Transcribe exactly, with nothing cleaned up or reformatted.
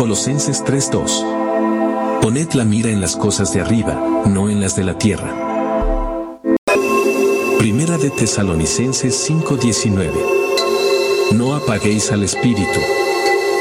Colosenses tres dos. Poned la mira en las cosas de arriba, no en las de la tierra. Primera de Tesalonicenses cinco diecinueve. No apaguéis al espíritu.